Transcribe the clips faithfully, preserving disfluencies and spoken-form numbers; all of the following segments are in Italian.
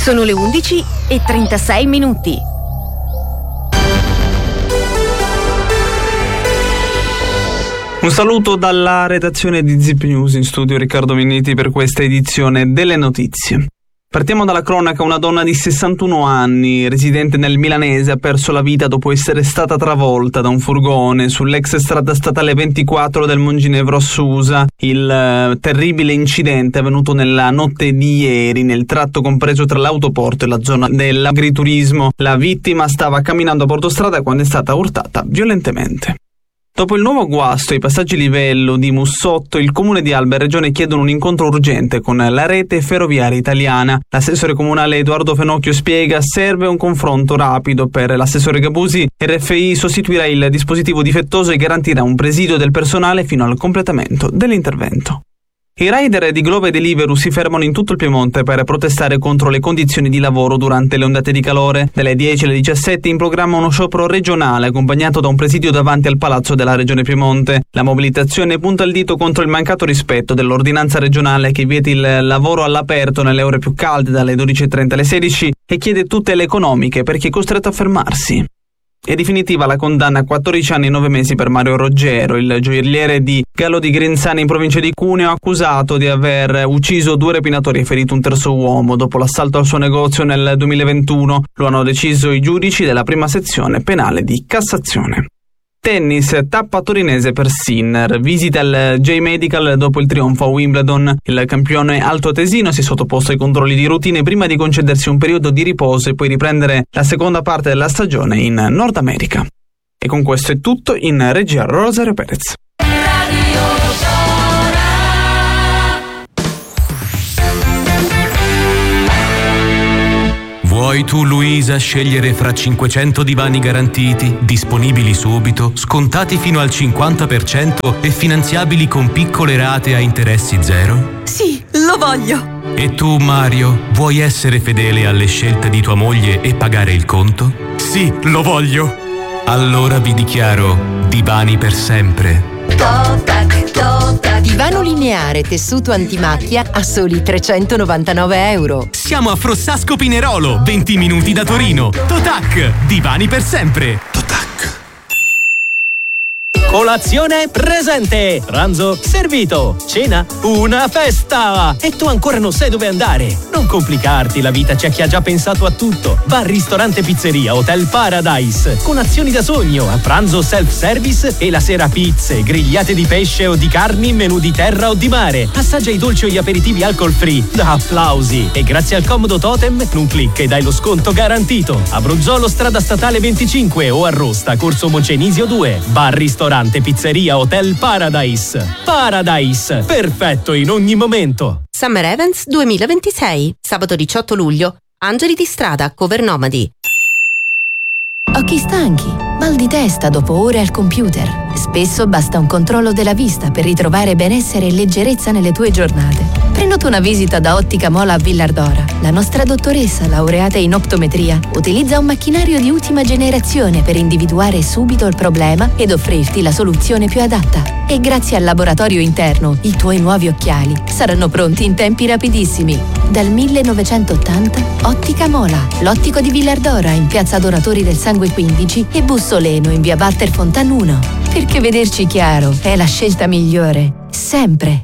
Sono le undici e trentasei minuti. Un saluto dalla redazione di Zip News, in studio Riccardo Minniti per questa edizione delle notizie. Partiamo dalla cronaca. Una donna di sessantuno anni, residente nel milanese, ha perso la vita dopo essere stata travolta da un furgone sull'ex strada statale ventiquattro del Monginevro a Susa. Il eh, terribile incidente è avvenuto nella notte di ieri, nel tratto compreso tra l'autoporto e la zona dell'agriturismo. La vittima stava camminando a bordo strada quando è stata urtata violentemente. Dopo il nuovo guasto ai passaggi livello di Mussotto, il comune di Alba e Regione chiedono un incontro urgente con la rete ferroviaria italiana. L'assessore comunale Edoardo Fenocchio spiega: serve un confronto rapido. Per l'assessore Gabusi, R F I sostituirà il dispositivo difettoso e garantirà un presidio del personale fino al completamento dell'intervento. I rider di Glovo e Deliveroo si fermano in tutto il Piemonte per protestare contro le condizioni di lavoro durante le ondate di calore. Dalle dieci alle diciassette in programma uno sciopero regionale accompagnato da un presidio davanti al Palazzo della Regione Piemonte. La mobilitazione punta il dito contro il mancato rispetto dell'ordinanza regionale che vieta il lavoro all'aperto nelle ore più calde dalle dodici e trenta alle sedici e chiede tutele economiche per chi è costretto a fermarsi. È definitiva la condanna a quattordici anni e nove mesi per Mario Roggero, il gioielliere di Gallo di Grinzane in provincia di Cuneo, accusato di aver ucciso due rapinatori e ferito un terzo uomo dopo l'assalto al suo negozio nel duemilaventuno. Lo hanno deciso i giudici della prima sezione penale di Cassazione. Tennis, tappa torinese per Sinner, visita il J-Medical dopo il trionfo a Wimbledon. Il campione altoatesino si è sottoposto ai controlli di routine prima di concedersi un periodo di riposo e poi riprendere la seconda parte della stagione in Nord America. E con questo è tutto. In regia Rosario Perez. Vuoi tu, Luisa, scegliere fra cinquecento divani garantiti, disponibili subito, scontati fino al cinquanta per cento e finanziabili con piccole rate a interessi zero? Sì, lo voglio! E tu, Mario, vuoi essere fedele alle scelte di tua moglie e pagare il conto? Sì, lo voglio! Allora vi dichiaro divani per sempre. Totac, Totac. Divano lineare tessuto antimacchia a soli trecentonovantanove euro. Siamo a Frossasco Pinerolo, venti minuti da Torino. Totac, divani per sempre. Totac. Colazione presente, pranzo servito, cena una festa e tu ancora non sai dove andare. Non complicarti la vita, c'è chi ha già pensato a tutto. Bar, ristorante, pizzeria, Hotel Paradise con azioni da sogno, a pranzo self-service e la sera pizze, grigliate di pesce o di carni, menù di terra o di mare. Assaggia i dolci o gli aperitivi alcol free da applausi e grazie al comodo totem un click e dai lo sconto garantito. A Bruzzolo, strada statale venticinque o a Rosta, corso Moncenisio due. Bar, ristorante, pizzeria, Hotel Paradise. Paradise, perfetto in ogni momento. Summer Events duemilaventisei, sabato diciotto luglio, Angeli di Strada, Cover Nomadi. Occhi stanchi, mal di testa dopo ore al computer. Spesso basta un controllo della vista per ritrovare benessere e leggerezza nelle tue giornate. Prenota una visita da Ottica Mola a Villardora. La nostra dottoressa, laureata in optometria, utilizza un macchinario di ultima generazione per individuare subito il problema ed offrirti la soluzione più adatta. E grazie al laboratorio interno, i tuoi nuovi occhiali saranno pronti in tempi rapidissimi. Dal millenovecentottanta, Ottica Mola, l'ottico di Villardora in piazza Donatori del Sangue quindici e Bussoleno in via Walter Fontan uno. Perché vederci chiaro è la scelta migliore, sempre.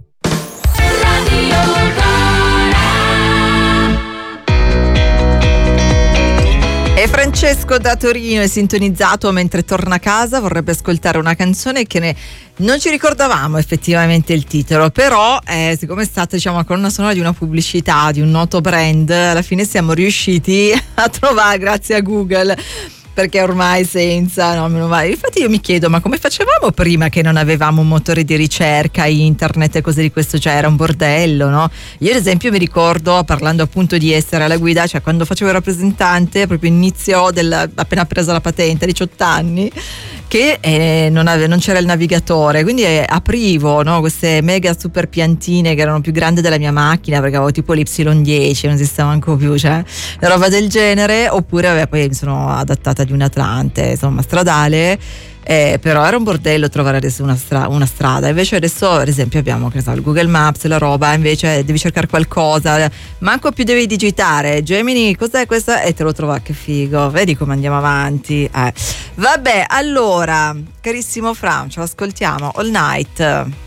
E Francesco da Torino è sintonizzato mentre torna a casa, vorrebbe ascoltare una canzone che ne non ci ricordavamo effettivamente il titolo, però eh, siccome è stata, diciamo, la colonna sonora di una pubblicità di un noto brand, alla fine siamo riusciti a trovare grazie a Google, perché ormai senza, no, meno male. Infatti io mi chiedo, ma come facevamo prima che non avevamo un motore di ricerca, internet e cose di questo, cioè era un bordello, no? Io ad esempio mi ricordo, parlando appunto di essere alla guida, cioè quando facevo il rappresentante, proprio inizio del, appena presa la patente, diciotto anni, che eh, non, ave, non c'era il navigatore, quindi eh, aprivo, no, queste mega super piantine che erano più grandi della mia macchina, perché avevo tipo l'Y dieci, non esisteva manco più, cioè una roba del genere, oppure vabbè, poi mi sono adattata di un Atlante, insomma, stradale. Eh, però era un bordello trovare adesso una, stra- una strada. Invece adesso, ad esempio, abbiamo, che so, il Google Maps, la roba, invece devi cercare qualcosa, manco più devi digitare Gemini, cos'è questo? E te lo trova, che figo. Vedi come andiamo avanti. Eh. Vabbè, allora, carissimo Fra, ce l'ascoltiamo All Night.